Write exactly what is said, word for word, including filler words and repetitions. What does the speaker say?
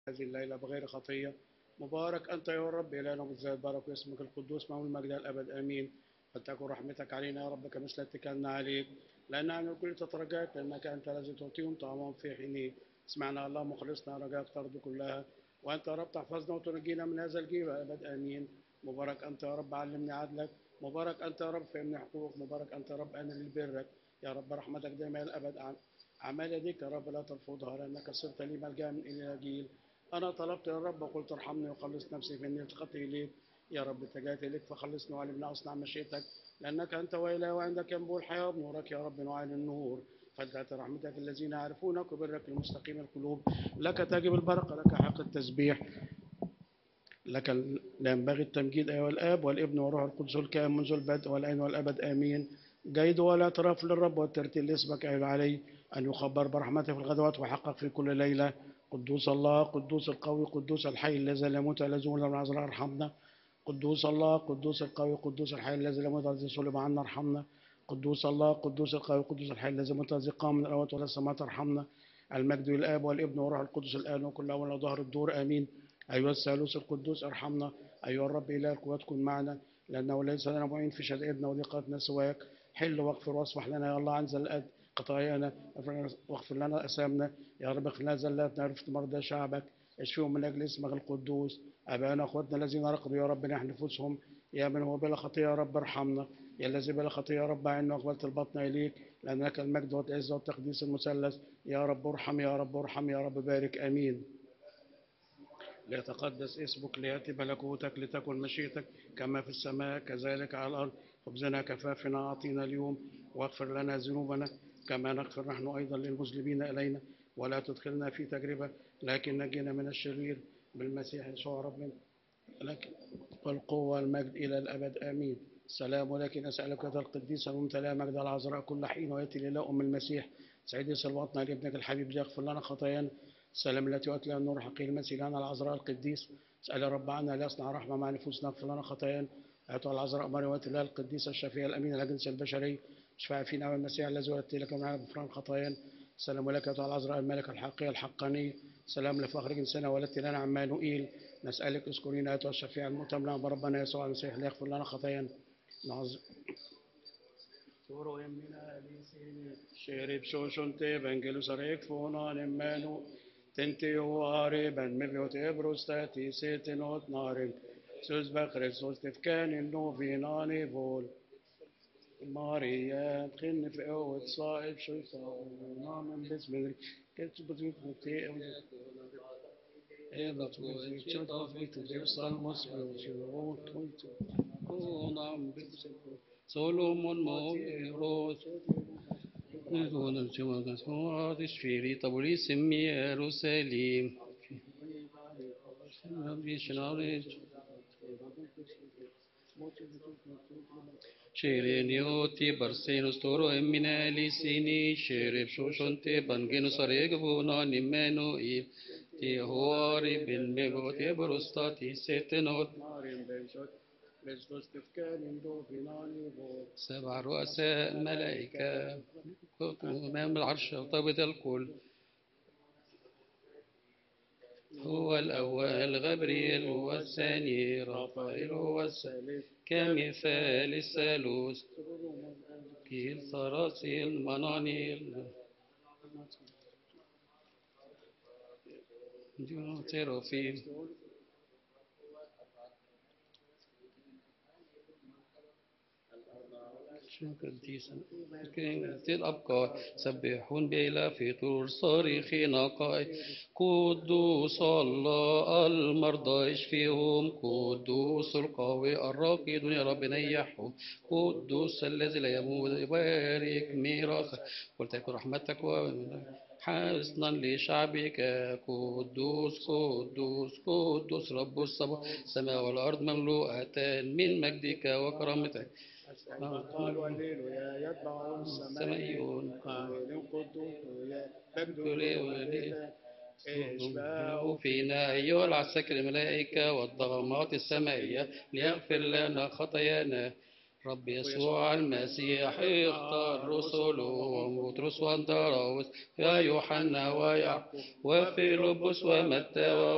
هذه الليلة بغير خطية. مبارك أنت يا رب إلهنا بالذات، بارك اسمك القدوس مولى المجد الأبد آمين. فلتكن رحمتك علينا يا رب كمثل اتكالنا عليك، لأن عن الكل تترجاك، لأنك أنت الذي تعطيهم طعامهم في حينه. اسمعنا الله مخلصنا رجاك ترض كلها، وأنت يا رب تحفظنا وتنجينا من هذا الجيل أبد آمين. مبارك أنت يا رب علمني عدلك، مبارك أنت يا رب فهمني حقوق، مبارك أنت يا رب أمن لبرك. يا رب رحمتك دائما الأبد عن أعمال يديك يا رب لا ترفضها، لأنك صرت لي ملجأ من إلى جيل. أنا طلبت يا رب وقلت ارحمني وخلص نفسي فإني التقطت إليك. يا رب اتجهت إليك فخلصني وعلمنا أصنع مشيئتك، لأنك أنت وإله وعندك ينبوع الحياة، بنورك يا رب نعاين النور. فلتأتي رحمتك الذين يعرفونك وبرك المستقيم القلوب. لك تجب البركة، لك حق التسبيح، لك لا ينبغي التمجيد أيها الآب والابن والروح القدس الكائن منذ البدء والآن والأبد آمين. جيد والاعتراف للرب والترتيل لاسمك أيها العلي، أن يخبر برحمته في الغدوات ويحقق في كل ليلة. قدوس الله، قدوس القوي، قدوس الحي الذي لا يموت الذي ولد من العذراء ارحمنا. قدوس الله، قدوس القوي، قدوس الحي الذي لا يموت الذي صلب عنا ارحمنا. قدوس الله، قدوس القوي، قدوس الحي الذي يموت الذي قام من الأموات ولا السماوات ارحمنا. المجد للآب والابن والروح القدس الآن وكل أول وظهر الدور آمين. أيها الثالوث القدوس ارحمنا. أيها الرب إله القوات كن معنا، لأنه ليس لنا معين في شدائدنا وضيقاتنا سواك. حل واغفر واصفح لنا يا الله عن زلات خطايانا، واغفر لنا أثامنا. يا رب اغفر لنا زلاتنا، عرفت مرضى شعبك، اشفيهم من أجل اسمك القدوس. أبانا أخواتنا الذين رقدوا يا رب نحن نفوسهم، يا من هو بلا خطية يا رب ارحمنا. يا الذي بلا خطية يا رب عنا وأقبلت البطن إليك، لأنك المجد والعزة والتقديس المثلث. يا رب ارحم، يا رب ارحم، يا رب بارك آمين. ليتقدس اسمك، ليأتي ملكوتك، لتكن مشيئتك كما في السماء كذلك على الأرض. خبزنا كفافنا أعطينا اليوم، واغفر لنا ذنوبنا كما نغفر نحن أيضا للمذنبين إلينا، ولا تدخلنا في تجربة لكن نجينا من الشرير، بالمسيح يسوع ربنا، لك والقوة والمجد إلى الأبد آمين. سلام ولكن أسألك يا القديسة الممتلئة مجد العذراء كل حين، ويأتي لله أم المسيح سيدي صلواتنا لابنك الحبيب ليغفر لنا خطايانا. السلام التي أتلى النور حقيقي المسيح لنا العذراء القديس. اسأل رب عنا ليصنع رحمة مع نفوسنا، اغفر لنا خطايانا. أيتها العذراء مريم الله القديسة الشفيعة الأمينة الجنس البشري، اشفع فينا والمسيح الذي ولدت لك معنا غفران خطايانا. السلام لك أيتها العذراء الملكة الحقيقية الحقانية، سلام لفخر جنسنا ولدت لنا عمانوئيل. نسألك اذكرينا أيتها الشفيعة المؤتمنة بربنا يسوع المسيح ليغفر لنا خطايانا. نعوذ Soro emmina alisini sherib shoshonte bengelus arek fonan emmenu tente oare ben mevot ebrostati setenot narin söz bekrestos tefkan النوفيناني فول ماريا تخن في أوت صائب شيطان من بسم الله كنت بتقول متى إيه بتقول شو ضافي تدرس المصبر وشو كنت ونعم بسم سولومون مويروس نزول الجمال سواد شفيري طبري سمي يروساليم شيرينيوتي برسينوس تورو امينا ليسيني شيريب شوشونتي بانجينوس اريغبونا نيمانو ايب تي هواري بالميغوتي بروستاتي سيتنوت سبع رؤساء ملائكة أمام العرش وطابت الكل. هو الأول غبريل، هو الثاني رافائيل، هو الثالث كمثال الثالوث كيل صراصيل منانيل سيروفيل. الأبقار سبحون بلا فطور صارخين قائل قدوس الله المرضى اشفيهم، قدوس القوي الراقد يا رب نيحهم، قدوس الذي لا يموت يبارك ميراثك، ولتكن رحمتك حسنا لشعبك. قدوس قدوس قدوس رب السماء، السماء والأرض مملوءتان من مجدك وكرامتك. قالوا هللويا يتبعون السمائيون قائلين قدوس يا اشبعوا فينا أيها العساكر الملائكة والضغمات السمائية ليغفر لنا خطايانا. رب يسوع المسيح اختار رسله وبطرس واندراوس ويوحنا ويعقوب وفيلبس ومتى